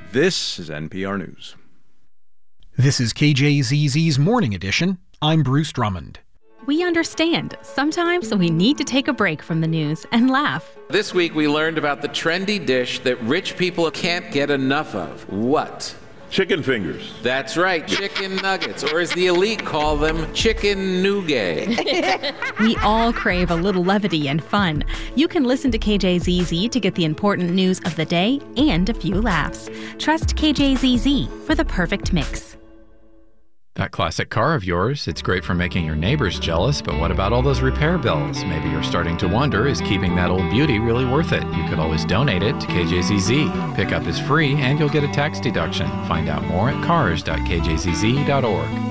This is NPR News. This is KJZZ's Morning Edition. I'm Bruce Drummond. We understand. Sometimes we need to take a break from the news and laugh. This week we learned about the trendy dish that rich people can't get enough of. What? Chicken fingers. That's right, chicken nuggets, or as the elite call them, chicken nougat. We all crave a little levity and fun. You can listen to KJZZ to get the important news of the day and a few laughs. Trust KJZZ for the perfect mix. That classic car of yours, it's great for making your neighbors jealous, but what about all those repair bills? Maybe you're starting to wonder, is keeping that old beauty really worth it? You could always donate it to KJZZ. Pickup is free and you'll get a tax deduction. Find out more at cars.kjzz.org.